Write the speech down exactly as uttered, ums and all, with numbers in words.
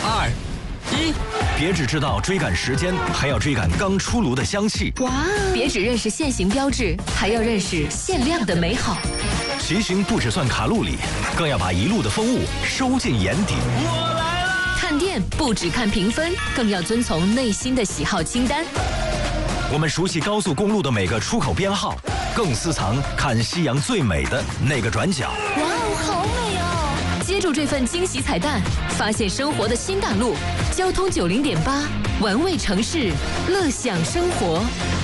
二、一， 别只知道追赶时间，还要追赶刚出炉的香气。 哇！别只认识限行标志，还要认识限量的美好。 骑行不只算卡路里，更要把一路的风物收进眼底。 我来啦！ 看店不只看评分，更要遵从内心的喜好清单。 我们熟悉高速公路的每个出口编号，更私藏看夕阳最美的那个转角。 哇哦，好美哦！接住这份惊喜彩蛋，发现生活的新大陆。交通九零点八，玩味城市，乐享生活。